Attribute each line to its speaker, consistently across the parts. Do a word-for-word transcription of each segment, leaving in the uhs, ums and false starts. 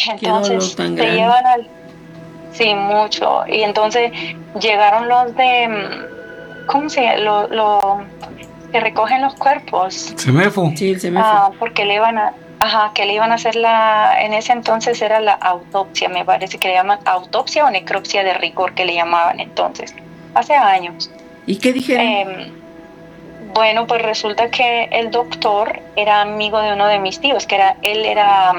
Speaker 1: entonces
Speaker 2: tan
Speaker 1: se
Speaker 2: grande.
Speaker 1: llevan al... Sí, mucho. Y entonces llegaron los de... ¿Cómo se llama? Lo, lo, que recogen los cuerpos.
Speaker 3: Semefo.
Speaker 2: Sí, el Semefo.
Speaker 1: Ah, porque le iban a... Ajá, que le iban a hacer la... En ese entonces era la autopsia, me parece que le llaman autopsia o necropsia de rigor, que le llamaban entonces. Hace años.
Speaker 2: ¿Y qué dijeron?
Speaker 1: Eh, bueno, pues resulta que el doctor era amigo de uno de mis tíos, que era... Él era...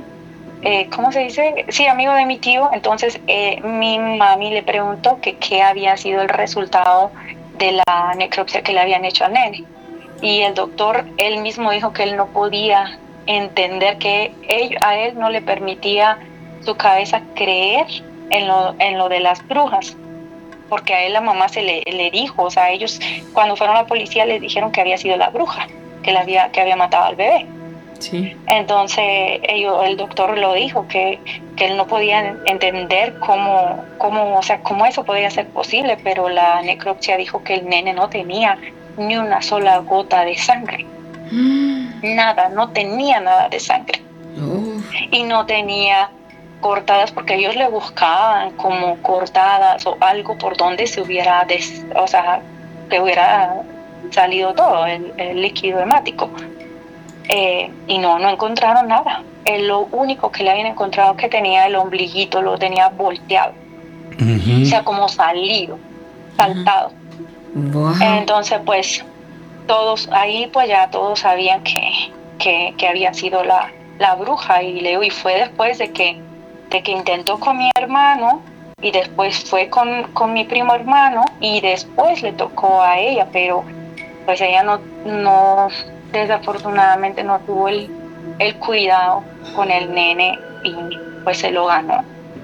Speaker 1: Eh, ¿Cómo se dice? Sí, amigo de mi tío. Entonces eh, mi mami le preguntó que qué había sido el resultado de la necropsia que le habían hecho al nene. Y el doctor, él mismo dijo que él no podía entender, que él, a él no le permitía su cabeza creer en lo, en lo de las brujas, porque a él la mamá se le, le dijo, o sea, ellos cuando fueron a la policía les dijeron que había sido la bruja, que, la había, que había matado al bebé.
Speaker 2: Sí.
Speaker 1: Entonces ellos, el doctor lo dijo, que, que él no podía entender cómo, cómo, o sea, cómo eso podía ser posible, pero la necropsia dijo que el nene no tenía ni una sola gota de sangre. Mm. Nada, no tenía nada de sangre.
Speaker 2: Oh.
Speaker 1: Y no tenía cortadas, porque ellos le buscaban como cortadas o algo por donde se hubiera, des, o sea, que hubiera salido todo el, el líquido hemático. Eh, y no, no encontraron nada. Eh, lo único que le habían encontrado que tenía el ombliguito, lo tenía volteado. Uh-huh. O sea, como salido, saltado.
Speaker 2: Uh-huh. Wow.
Speaker 1: Entonces, pues, todos, ahí pues ya todos sabían que, que, que había sido la, la bruja. Y Leo, y fue después de que, de que intentó con mi hermano, y después fue con, con mi primo hermano, y después le tocó a ella, pero pues ella no... no desafortunadamente no tuvo el, el cuidado con el nene y pues se lo ganó.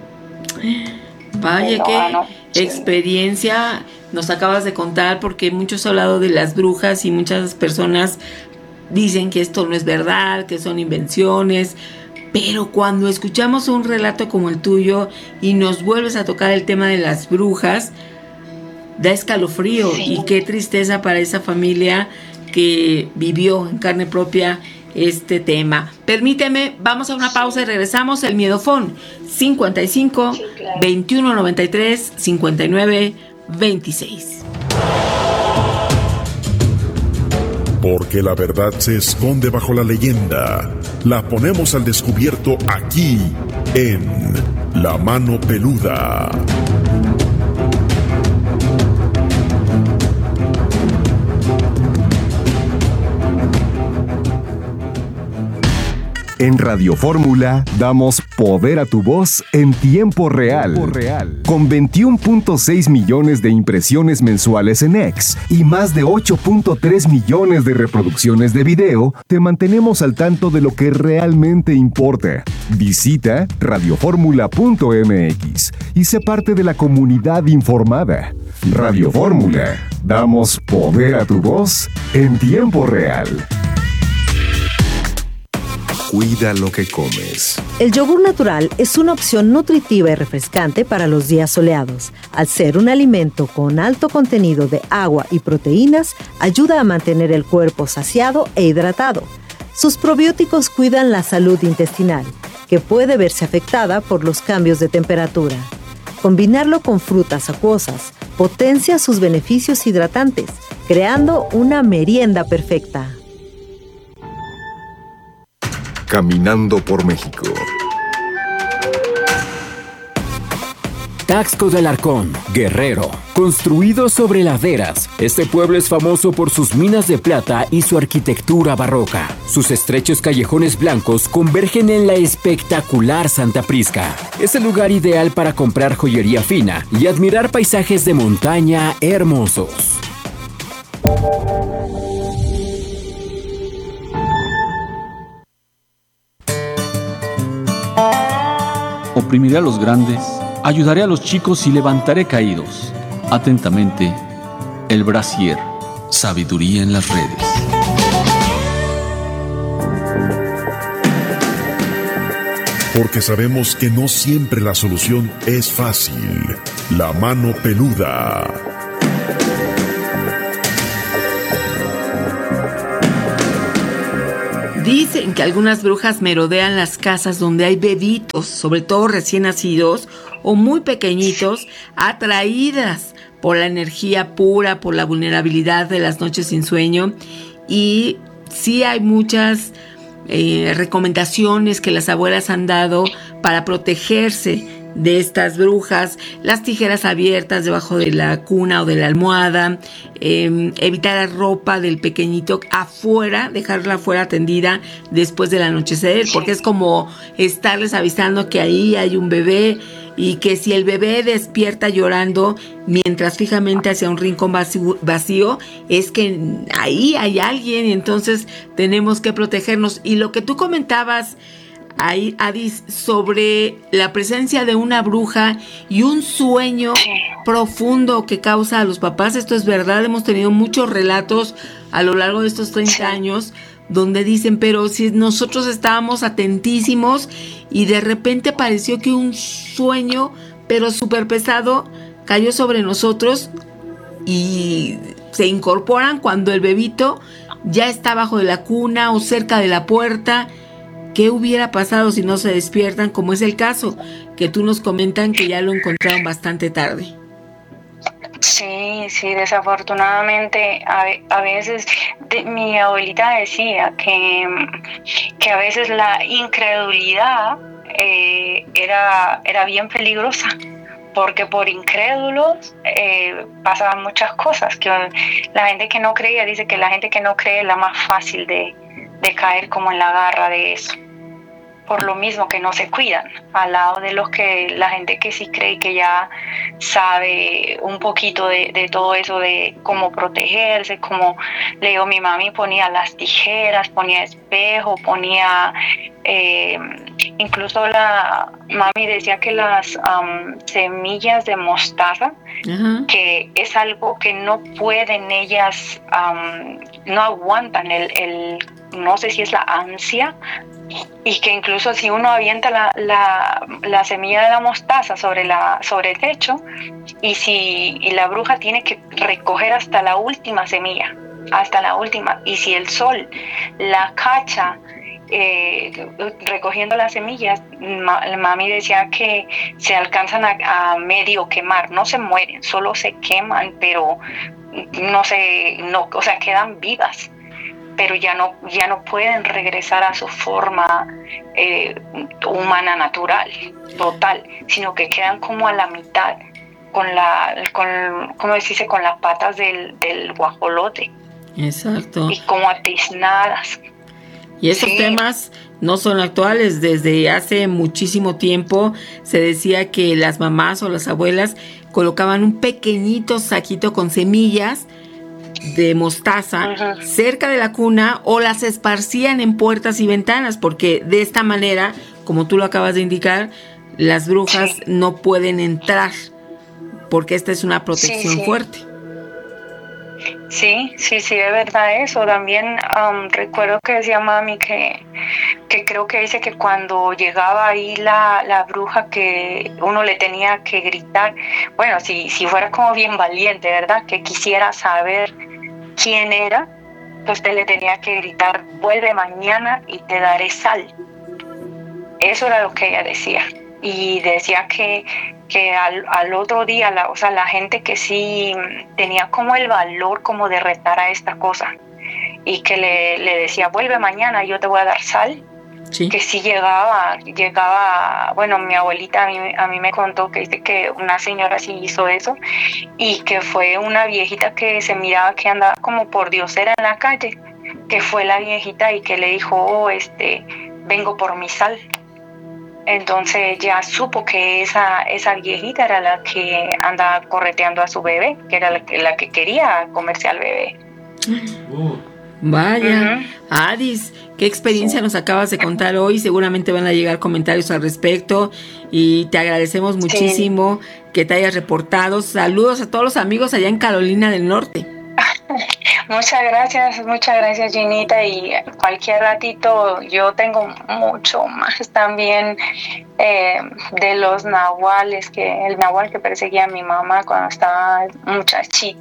Speaker 2: Vaya,
Speaker 1: lo
Speaker 2: qué
Speaker 1: ganó,
Speaker 2: experiencia sí. Nos acabas de contar, porque muchos han hablado de las brujas y muchas personas dicen que esto no es verdad, que son invenciones, pero cuando escuchamos un relato como el tuyo y nos vuelves a tocar el tema de las brujas, da escalofrío. Sí. Y qué tristeza para esa familia que vivió en carne propia este tema. Permíteme, vamos a una sí. pausa y regresamos. El Miedofón cincuenta y cinco, sí, claro. veintiuno noventa y tres, cincuenta y nueve veintiséis.
Speaker 4: Porque la verdad se esconde bajo la leyenda. La ponemos al descubierto aquí en La Mano Peluda.
Speaker 5: En Radio Fórmula damos poder a tu voz en tiempo real. Tiempo real. Con veintiuno punto seis millones de impresiones mensuales en X y más de ocho punto tres millones de reproducciones de video, te mantenemos al tanto de lo que realmente importa. Visita radioformula punto m x y sé parte de la comunidad informada. Radio Fórmula, damos poder a tu voz en tiempo real.
Speaker 4: Cuida lo que comes.
Speaker 6: El yogur natural es una opción nutritiva y refrescante para los días soleados. Al ser un alimento con alto contenido de agua y proteínas, ayuda a mantener el cuerpo saciado e hidratado. Sus probióticos cuidan la salud intestinal, que puede verse afectada por los cambios de temperatura. Combinarlo con frutas acuosas potencia sus beneficios hidratantes, creando una merienda perfecta.
Speaker 4: Caminando por México.
Speaker 7: Taxco del Arcón, Guerrero. Construido sobre laderas, este pueblo es famoso por sus minas de plata y su arquitectura barroca. Sus estrechos callejones blancos convergen en la espectacular Santa Prisca. Es el lugar ideal para comprar joyería fina y admirar paisajes de montaña hermosos.
Speaker 3: Oprimiré a los grandes, ayudaré a los chicos y levantaré caídos. Atentamente, el Brasier. Sabiduría en las redes.
Speaker 4: Porque sabemos que no siempre la solución es fácil. La Mano Peluda.
Speaker 2: Dicen que algunas brujas merodean las casas donde hay bebitos, sobre todo recién nacidos o muy pequeñitos, atraídas por la energía pura, por la vulnerabilidad de las noches sin sueño. Y sí hay muchas eh, recomendaciones que las abuelas han dado para protegerse de estas brujas: las tijeras abiertas debajo de la cuna o de la almohada, eh, evitar la ropa del pequeñito afuera, dejarla afuera tendida después del anochecer, porque es como estarles avisando que ahí hay un bebé, y que si el bebé despierta llorando mientras fijamente hacia un rincón vacío, vacío es que ahí hay alguien, y entonces tenemos que protegernos. Y lo que tú comentabas ahí, Adis, sobre la presencia de una bruja y un sueño profundo que causa a los papás, esto es verdad. Hemos tenido muchos relatos a lo largo de estos treinta años donde dicen, pero si nosotros estábamos atentísimos y de repente pareció que un sueño, pero súper pesado, cayó sobre nosotros, y se incorporan cuando el bebito ya está abajo de la cuna o cerca de la puerta. ¿Qué hubiera pasado si no se despiertan? Como es el caso que tú nos comentan, que ya lo encontraron bastante tarde.
Speaker 1: Sí, sí, desafortunadamente a, a veces de, mi abuelita decía que, que a veces la incredulidad eh, era, era bien peligrosa, porque por incrédulos eh, pasaban muchas cosas, que la gente que no creía, dice que la gente que no cree es la más fácil de, de caer como en la garra de eso, por lo mismo que no se cuidan, al lado de los que la gente que sí cree, que ya sabe un poquito de, de todo eso, de cómo protegerse. Como le digo, mi mami ponía las tijeras, ponía espejo, ponía eh, incluso la mami decía que las um, semillas de mostaza, uh-huh. que es algo que no pueden ellas, um, no aguantan el, el no sé si es la ansia, y que incluso si uno avienta la, la, la semilla de la mostaza sobre, la, sobre el techo, y si y la bruja tiene que recoger hasta la última semilla, hasta la última, y si el sol la cacha eh, recogiendo las semillas, ma, mami decía que se alcanzan a, a medio quemar, no se mueren, solo se queman, pero no se, no, o sea, quedan vivas, pero ya no, ya no pueden regresar a su forma eh, humana natural, total, sino que quedan como a la mitad, con la, con, ¿cómo se dice? Con las patas del, del guajolote.
Speaker 2: Exacto.
Speaker 1: Y como atiznadas.
Speaker 2: Y estos sí. temas no son actuales. Desde hace muchísimo tiempo se decía que las mamás o las abuelas colocaban un pequeñito saquito con semillas de mostaza uh-huh. cerca de la cuna, o las esparcían en puertas y ventanas, porque de esta manera, como tú lo acabas de indicar, las brujas sí. no pueden entrar, porque esta es una protección sí, sí. fuerte.
Speaker 1: Sí, sí, sí, es verdad eso. También um, recuerdo que decía mami que, que creo que dice que cuando llegaba ahí la, la bruja, que uno le tenía que gritar, bueno, si, si fuera como bien valiente, ¿verdad? Que quisiera saber quién era, pues usted le tenía que gritar, vuelve mañana y te daré sal. Eso era lo que ella decía. Y decía que, que al, al otro día, la, o sea, la gente que sí tenía como el valor como de retar a esta cosa, y que le, le decía, vuelve mañana, yo te voy a dar sal, sí. que sí llegaba, llegaba, bueno, mi abuelita a mí, a mí me contó que dice que una señora sí hizo eso, y que fue una viejita que se miraba que andaba como por diosera en la calle, que fue la viejita y que le dijo, oh, este, vengo por mi sal. Entonces ya supo que esa, esa viejita era la que andaba correteando a su bebé, que era la que, la que quería comerse al bebé.
Speaker 2: Uh, vaya, uh-huh. Adis, qué experiencia sí. nos acabas de contar hoy. Seguramente van a llegar comentarios al respecto, y te agradecemos muchísimo sí. que te hayas reportado. Saludos a todos los amigos allá en Carolina del Norte.
Speaker 1: Muchas gracias, muchas gracias, Ginita, y cualquier ratito yo tengo mucho más también eh, de los nahuales, que el nahual que perseguía a mi mamá cuando estaba muchachita.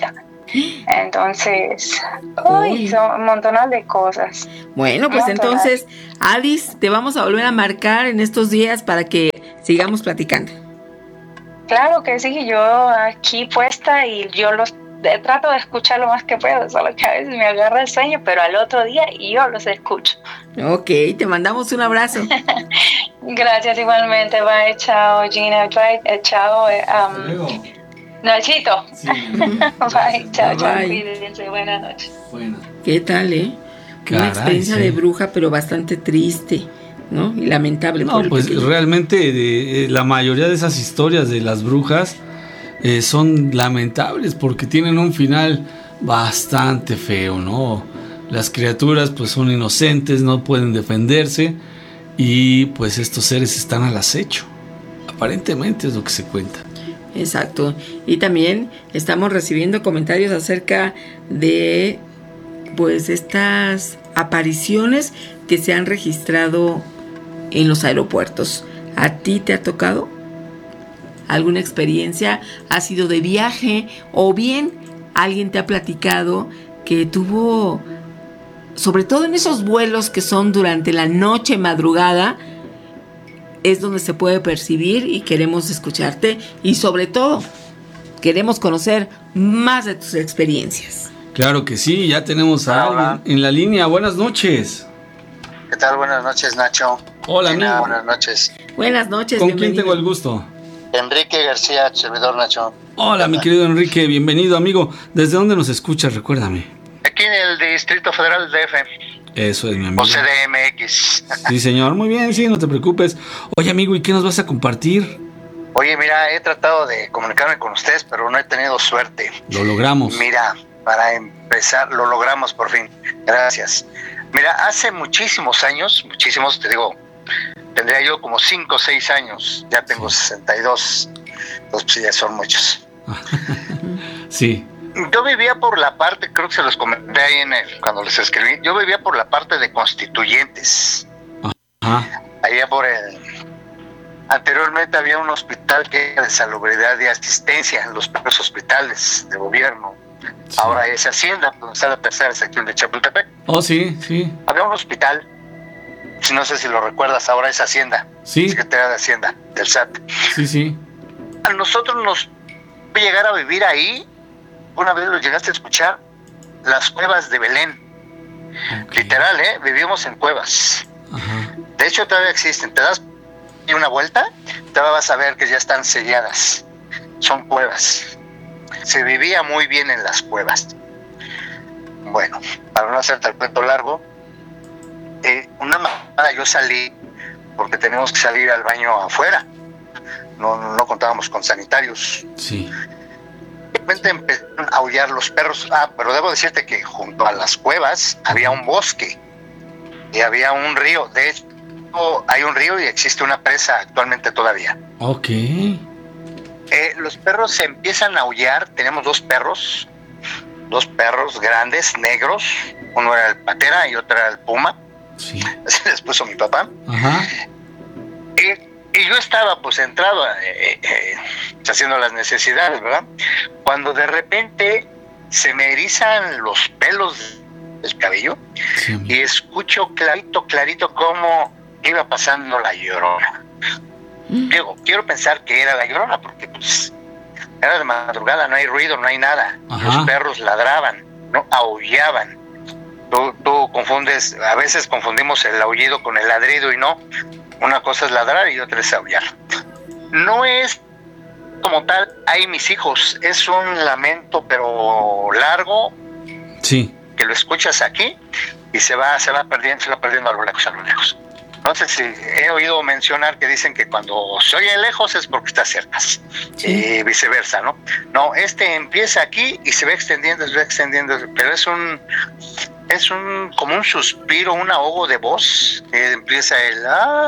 Speaker 1: Entonces, uy, son un montón de cosas.
Speaker 2: Bueno, pues
Speaker 1: Montonal.
Speaker 2: entonces, Alice, te vamos a volver a marcar en estos días para que sigamos platicando.
Speaker 1: Claro que sí, yo aquí puesta y yo los de- trato de escuchar lo más que puedo, solo que a veces me agarra el sueño, pero al otro día yo los escucho.
Speaker 2: Ok, te mandamos un abrazo.
Speaker 1: Gracias igualmente, bye, chao Gina, bye, eh, chao eh, um, Nachito.
Speaker 3: Sí.
Speaker 1: Bye, chao, chao,
Speaker 2: Bye.
Speaker 1: cuídense, buenas noches.
Speaker 3: Bueno.
Speaker 2: ¿Qué tal, eh?
Speaker 3: Caray,
Speaker 2: Una experiencia
Speaker 3: sí.
Speaker 2: de bruja, pero bastante triste, ¿no? Y lamentable. por
Speaker 3: No,
Speaker 2: el
Speaker 3: pues
Speaker 2: pequeño.
Speaker 3: realmente de, eh, la mayoría de esas historias de las brujas eh, son lamentables porque tienen un final bastante feo, ¿no? Las criaturas pues son inocentes, no pueden defenderse y pues estos seres están al acecho. Aparentemente es lo que se cuenta.
Speaker 2: Exacto. Y también estamos recibiendo comentarios acerca de pues estas apariciones que se han registrado en los aeropuertos. ¿A ti te ha tocado alguna experiencia? ¿Has sido de viaje o bien alguien te ha platicado que tuvo, sobre todo en esos vuelos que son durante la noche, madrugada, es donde se puede percibir y queremos escucharte y sobre todo queremos conocer más de tus experiencias?
Speaker 3: Claro que sí, ya tenemos a
Speaker 8: Hola.
Speaker 3: alguien en la línea. Buenas noches.
Speaker 8: ¿Qué tal? Buenas noches, Nacho.
Speaker 3: Hola,
Speaker 8: Gina,
Speaker 3: amigo.
Speaker 8: buenas noches.
Speaker 2: Buenas noches.
Speaker 3: ¿Con quién
Speaker 2: bienvenido.
Speaker 3: tengo el gusto?
Speaker 8: Enrique García, servidor Nacho.
Speaker 3: Hola, mi querido Enrique, bienvenido, amigo. ¿Desde dónde nos escuchas? Recuérdame.
Speaker 8: Aquí en el Distrito Federal D F,
Speaker 3: Eso es, mi amigo.
Speaker 8: o C D M X.
Speaker 3: Sí, señor. Muy bien, sí, no te preocupes. Oye, amigo, ¿y qué nos vas a compartir?
Speaker 8: Oye, mira, he tratado de comunicarme con ustedes, pero no he tenido suerte.
Speaker 3: Lo logramos.
Speaker 8: Mira, para empezar, lo logramos por fin. Gracias. Mira, hace muchísimos años, muchísimos, te digo, tendría yo como cinco o seis años. Ya tengo
Speaker 3: Sí.
Speaker 8: sesenta y dos. Entonces, pues ya son muchos.
Speaker 3: Sí.
Speaker 8: Yo vivía por la parte, creo que se los comenté ahí en el, cuando les escribí, yo vivía por la parte de Constituyentes,
Speaker 3: Ajá.
Speaker 8: allá por el... Anteriormente había un hospital que era de salubridad y asistencia, los propios hospitales de gobierno.
Speaker 3: Sí.
Speaker 8: Ahora es Hacienda, donde está la tercera sección de Chapultepec.
Speaker 3: Oh, sí, sí.
Speaker 8: Había un hospital, si no sé si lo recuerdas, ahora es Hacienda,
Speaker 3: Sí,
Speaker 8: Secretaría de Hacienda, del S A T.
Speaker 3: sí, sí.
Speaker 8: A nosotros nos fue llegar a vivir ahí, una vez lo llegaste a escuchar, las cuevas de Belén.
Speaker 3: Ok.
Speaker 8: Literal, ¿eh? Vivimos en cuevas.
Speaker 3: Ajá.
Speaker 8: De hecho, todavía existen. Te das una vuelta, te vas a ver que ya están selladas. Son cuevas. Se vivía muy bien en las cuevas. Bueno, para no hacerte el cuento largo, eh, una madrugada yo salí porque teníamos que salir al baño afuera. No, no, no contábamos con sanitarios.
Speaker 3: Sí.
Speaker 8: De repente empezaron a aullar los perros. Ah, pero debo decirte que junto a las cuevas había un bosque y había un río. De hecho, hay un río y existe una presa actualmente todavía.
Speaker 3: Ok.
Speaker 8: Eh, los perros se empiezan a aullar. Tenemos dos perros, dos perros grandes, negros. Uno era el patera y otro era el puma.
Speaker 3: Sí.
Speaker 8: Así les puso mi papá.
Speaker 3: Ajá.
Speaker 8: Y, y yo estaba pues entrado eh, eh, haciendo las necesidades, ¿verdad? Cuando de repente se me erizan los pelos del cabello
Speaker 3: Sí, amigo.
Speaker 8: y escucho clarito, clarito cómo iba pasando la Llorona. Digo, quiero pensar que era la Llorona porque pues era de madrugada, no hay ruido, no hay nada.
Speaker 3: Ajá.
Speaker 8: Los perros ladraban, no aullaban. Tú, tú confundes, a veces confundimos el aullido con el ladrido y no. Una cosa es ladrar y otra es aullar. No es como tal, hay mis hijos, es un lamento pero largo
Speaker 3: Sí.
Speaker 8: que lo escuchas aquí y se va, se va perdiendo, se va perdiendo a lo lejos, a lo lejos. No sé si he oído mencionar que dicen que cuando se oye lejos es porque está cerca,
Speaker 2: Sí.
Speaker 8: y viceversa, ¿no? No, este empieza aquí y se va extendiendo, se va extendiendo, pero es un, es un, como un suspiro, un ahogo de voz, que empieza el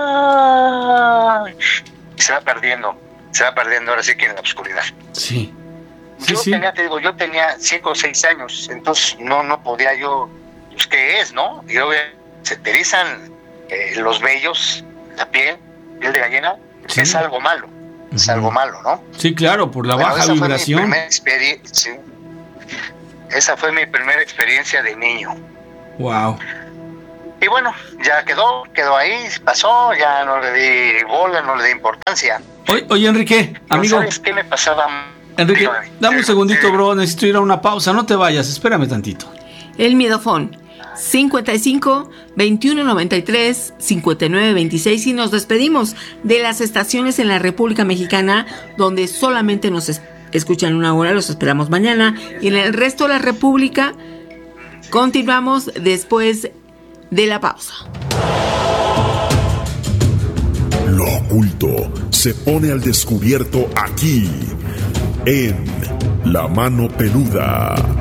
Speaker 8: ¡ah! Y se va perdiendo, se va perdiendo ahora sí que en la oscuridad.
Speaker 3: Sí. Sí,
Speaker 8: Yo
Speaker 3: sí.
Speaker 8: tenía, te digo, yo tenía cinco o seis años, entonces no, no podía yo, pues, ¿qué es, no? Y luego se te erizan eh, los vellos, la piel, piel de gallina,
Speaker 3: Sí.
Speaker 8: es algo malo, es
Speaker 3: Ujú.
Speaker 8: algo malo, ¿no?
Speaker 3: Sí, claro, por la
Speaker 8: Bueno,
Speaker 3: baja
Speaker 8: esa fue mi
Speaker 3: vibración.
Speaker 8: primera experiencia, sí. esa fue mi primera experiencia de niño.
Speaker 3: Wow.
Speaker 8: Y bueno, ya quedó, quedó ahí, pasó, ya no le di bola, no le di importancia.
Speaker 3: Oye, oye Enrique, amigo.
Speaker 8: ¿Sabes qué me pasaba?
Speaker 3: Enrique,
Speaker 8: Dígame.
Speaker 3: dame un segundito, bro, necesito ir a una pausa, no te vayas, espérame tantito.
Speaker 2: El miedofón cincuenta y cinco, veintiuno noventa y tres, cincuenta y nueve veintiséis, y nos despedimos de las estaciones en la República Mexicana donde solamente nos es- escuchan una hora, los esperamos mañana, y en el resto de la República continuamos después de la pausa.
Speaker 4: Lo oculto se pone al descubierto aquí, en La Mano Peluda.